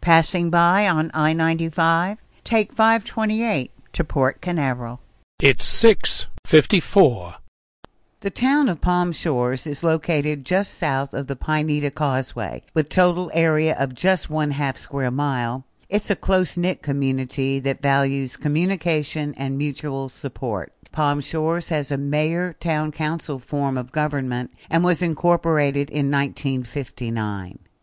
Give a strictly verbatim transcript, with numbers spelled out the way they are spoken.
Passing by on I ninety-five, take five twenty-eight to Port Canaveral. It's six fifty-four. The town of Palm Shores is located just south of the Pineda Causeway, with total area of just one half square mile. It's a close-knit community that values communication and mutual support. Palm Shores has a mayor-town council form of government and was incorporated in nineteen fifty-nine.